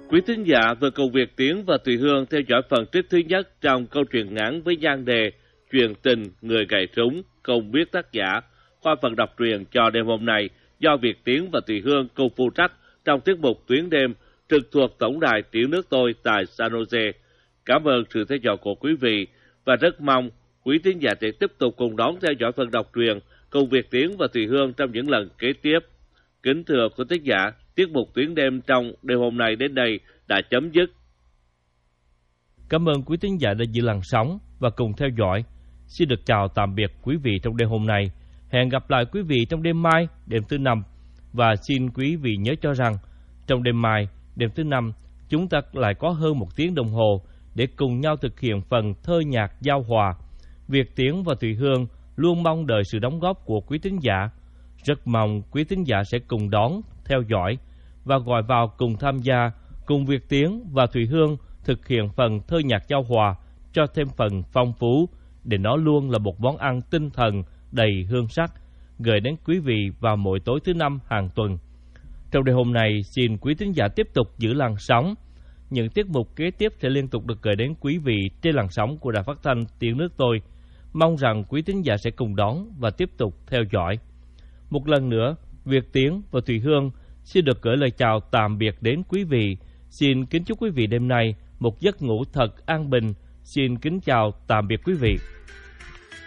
Quý thính giả vừa cùng Việt Tiến và Thùy Hương theo dõi phần trích thứ nhất trong câu chuyện ngắn với nhan đề Truyền tình người gậy súng không biết tác giả qua phần đọc truyện cho đêm hôm nay do Việt Tiến và Thùy Hương cùng phụ trách trong tiết mục Tuyến đêm trực thuộc Tổng đài Tiếng nước tôi tại San Jose. Cảm ơn sự theo dõi của quý vị và rất mong quý thính giả sẽ tiếp tục cùng đón theo dõi phần đọc truyện cùng Việt Tiến và Thùy Hương trong những lần kế tiếp. Kính thưa quý thính giả, tiết mục Tuyến đêm trong đêm hôm nay đến đây đã chấm dứt. Cảm ơn quý thính giả đã giữ làn sóng và cùng theo dõi. Xin được chào tạm biệt quý vị trong đêm hôm nay. Hẹn gặp lại quý vị trong đêm mai, đêm thứ năm. Và xin quý vị nhớ cho rằng trong đêm mai, đêm thứ năm, chúng ta lại có hơn 1 tiếng đồng hồ để cùng nhau thực hiện phần thơ nhạc giao hòa. Việt Tiến và Thùy Hương luôn mong đợi sự đóng góp của quý thính giả. Rất mong quý thính giả sẽ cùng đón, theo dõi và gọi vào cùng tham gia cùng Việt Tiến và Thùy Hương thực hiện phần thơ nhạc giao hòa cho thêm phần phong phú, để nó luôn là một món ăn tinh thần đầy hương sắc gửi đến quý vị vào mỗi tối thứ năm hàng tuần. Trong đêm hôm nay, xin quý thính giả tiếp tục giữ làn sóng. Những tiết mục kế tiếp sẽ liên tục được gửi đến quý vị trên làn sóng của Đài Phát thanh Tiếng nước tôi. Mong rằng quý thính giả sẽ cùng đón và tiếp tục theo dõi. Một lần nữa, Việt Tiến và Thùy Hương xin được gửi lời chào tạm biệt đến quý vị. Xin kính chúc quý vị đêm nay một giấc ngủ thật an bình. Xin kính chào tạm biệt quý vị.